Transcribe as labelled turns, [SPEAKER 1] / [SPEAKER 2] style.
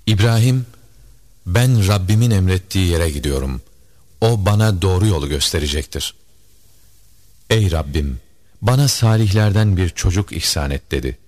[SPEAKER 1] İbrahim, ben Rabbimin emrettiği yere gidiyorum. O bana doğru yolu gösterecektir. Ey Rabbim, bana salihlerden bir çocuk ihsan et dedi.